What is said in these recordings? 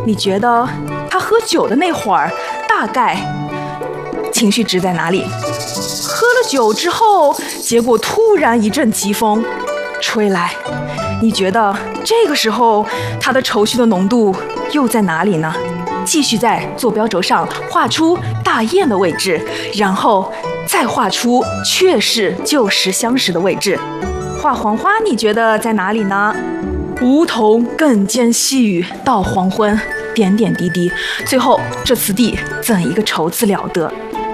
你觉得他喝酒的那会儿大概情绪值在哪里？喝了酒之后，结果突然一阵疾风吹来，你觉得这个时候他的愁绪的浓度又在哪里呢？继续在坐标轴上画出大雁的位置，然后再画出确实旧时相识的位置。画黄花，你觉得在哪里呢？梧桐更兼细雨到黄昏，点点滴滴，最后这词地怎一个愁字了得。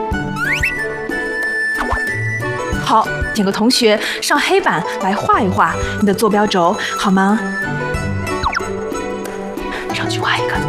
好，请个同学上黑板来画一画你的坐标轴，好吗？上去画一个。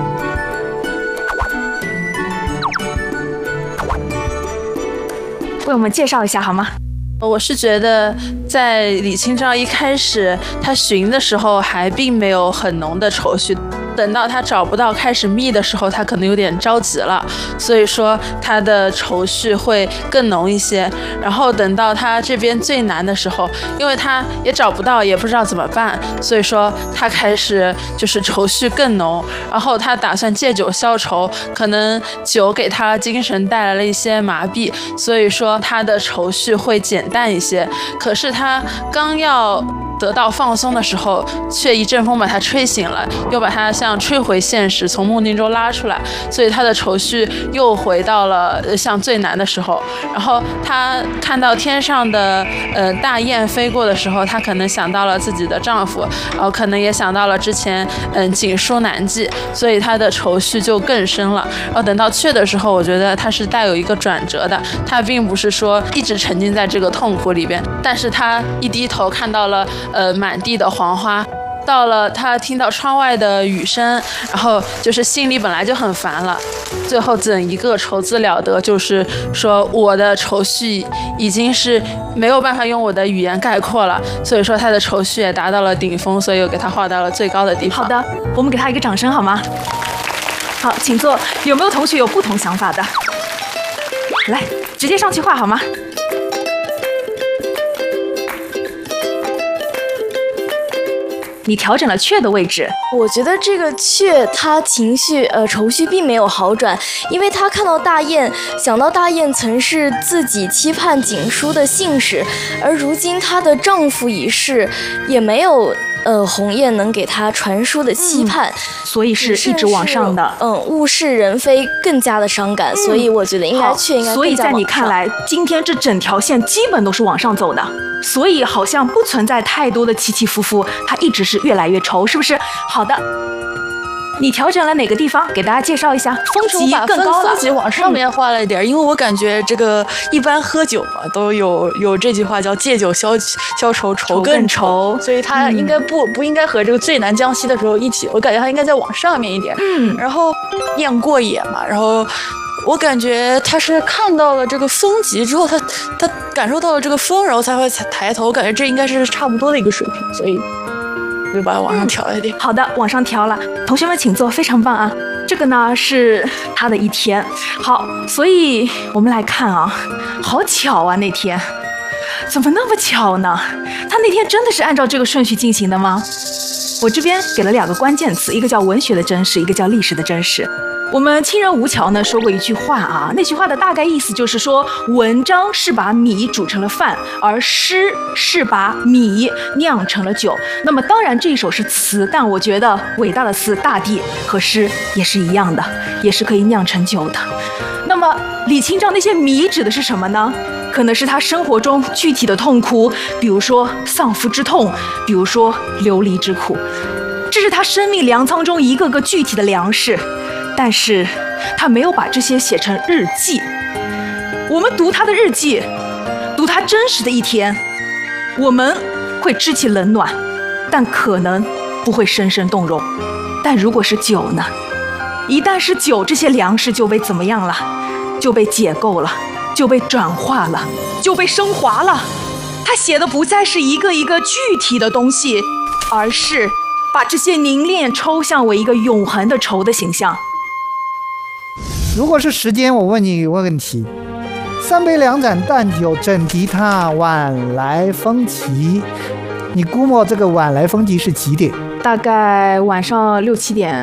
为我们介绍一下好吗？ 我是觉得在李清照一开始他寻的时候还并没有很浓的愁绪，等到他找不到开始觅的时候，他可能有点着急了，所以说他的愁绪会更浓一些。然后等到他这边最难的时候，因为他也找不到，也不知道怎么办，所以说他开始就是愁绪更浓。然后他打算借酒消愁，可能酒给他精神带来了一些麻痹，所以说他的愁绪会减淡一些。可是他刚要得到放松的时候，却一阵风把他吹醒了，又把他像吹回现实，从梦境中拉出来，所以他的愁绪又回到了像最难的时候。然后他看到天上的大雁飞过的时候，他可能想到了自己的丈夫，然后可能也想到了之前锦书难记，所以他的愁绪就更深了。然后等到雀的时候，我觉得他是带有一个转折的，他并不是说一直沉浸在这个痛苦里边，但是他一低头看到了满地的黄花，到了他听到窗外的雨声，然后就是心里本来就很烦了，最后怎一个愁字了得，就是说我的愁绪已经是没有办法用我的语言概括了，所以说他的愁绪也达到了顶峰，所以我给他画到了最高的地方。 好的，我们给他一个掌声好吗？好，请坐。有没有同学有不同想法的？来，直接上去画好吗？你调整了雀的位置， 我觉得这个雀它情绪愁绪并没有好转，因为他看到大雁，想到大雁曾是自己期盼锦书的信使，而如今她的丈夫已逝，也没有鸿雁能给她传书的期盼， 所以是一直往上的。 物是人非，更加的伤感，所以我觉得应该雀应该更加往上。 所以在你看来，今天这整条线基本都是往上走的，所以好像不存在太多的起起伏伏，它一直是越来越愁，是不是？好的。你调整了哪个地方？给大家介绍一下。峰级更高了， 峰级往上面画了一点，因为我感觉这个一般喝酒嘛，都有这句话叫借酒消愁，愁更愁，所以他应该不应该和这个最难将息的时候一起，我感觉他应该再往上面一点。然后雁过也嘛，然后我感觉他是看到了这个峰级之后，他感受到了这个风，然后才会抬头，我感觉这应该是差不多的一个水平，所以就把它往上调一点。 好的，往上调了。同学们请坐，非常棒啊！这个呢是他的一天。好，所以我们来看啊，好巧啊，那天怎么那么巧呢？他那天真的是按照这个顺序进行的吗？我这边给了2个关键词，一个叫文学的真实，一个叫历史的真实。我们清人吴桥呢说过一句话啊，那句话的大概意思就是说，文章是把米煮成了饭，而诗是把米酿成了酒。那么当然这一首是词，但我觉得伟大的词大地和诗也是一样的，也是可以酿成酒的。那么李清照那些米指的是什么呢？可能是他生活中具体的痛苦，比如说丧夫之痛，比如说流离之苦，这是他生命粮仓中一个个具体的粮食。但是他没有把这些写成日记。我们读他的日记，读他真实的一天，我们会知其冷暖，但可能不会深深动容。但如果是酒呢？一旦是酒，这些粮食就被怎么样了？就被解构了，就被转化了，就被升华了。他写的不再是一个一个具体的东西，而是把这些凝练抽象为一个永恒的愁的形象。 如果是时间，我问你一个问题：3杯2盏淡酒，怎敌他晚来风急？你估摸这个晚来风急是几点？ 大概晚上6、7点。